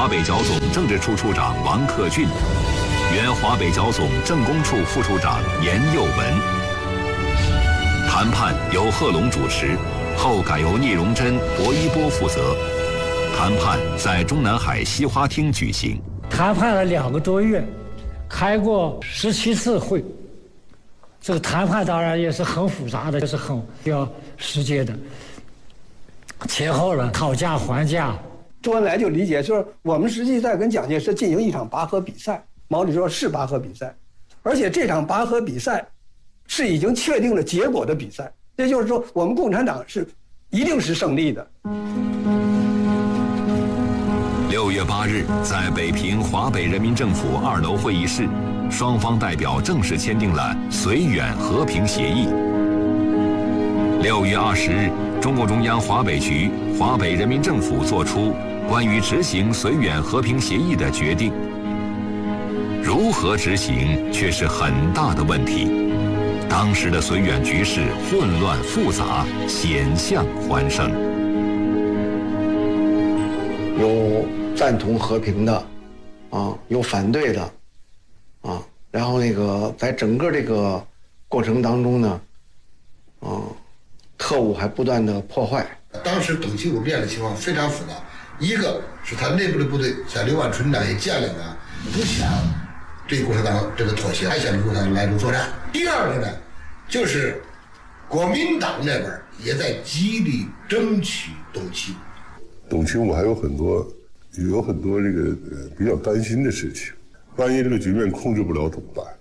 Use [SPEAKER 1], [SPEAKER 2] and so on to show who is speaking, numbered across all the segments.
[SPEAKER 1] 华北剿总政治处处长王克俊，原华北剿总政工处副处长严佑文。谈判由贺龙主持，后改由聂荣臻、薄一波负责。谈判在中南海西花厅举行。
[SPEAKER 2] 谈判了2个多月，开过17次会。这个谈判当然也是很复杂的，也是很需要时间的。前后了讨价还价。
[SPEAKER 3] 周恩来就理解，就是我们实际在跟蒋介石进行一场拔河比赛。毛主席说是拔河比赛，而且这场拔河比赛是已经确定了结果的比赛。也就是说，我们共产党是一定是胜利的。
[SPEAKER 1] 6月8日，在北平华北人民政府2楼会议室，双方代表正式签订了绥远和平协议。6月20日，中共中央华北局、华北人民政府作出关于执行绥远和平协议的决定。如何执行却是很大的问题。当时的绥远局势混乱复杂，险象环生。
[SPEAKER 4] 有赞同和平的，有反对的，然后在整个这个过程当中呢，特务还不断的破坏。
[SPEAKER 5] 当时董其武面临的情况非常复杂，一个是他内部的部队像刘万春这样一将领啊，不想对共产党这个妥协，还想与共产党来一作战。第二个呢，就是国民党那边也在极力争取董其武。
[SPEAKER 6] 董其武还有很多这个比较担心的事情，万一这个局面控制不了怎么办？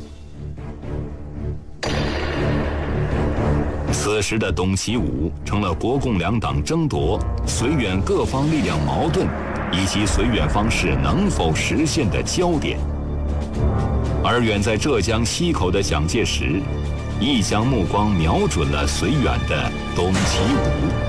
[SPEAKER 1] 此时的董其武成了国共两党争夺绥远各方力量矛盾以及绥远方式能否实现的焦点。而远在浙江溪口的蒋介石，亦将目光瞄准了绥远的董其武。